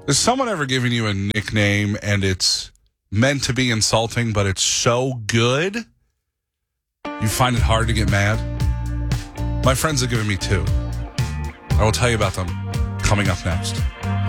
Has someone ever given you a nickname and it's meant to be insulting, but it's so good you find it hard to get mad? My friends have given me two. I will tell you about them coming up next.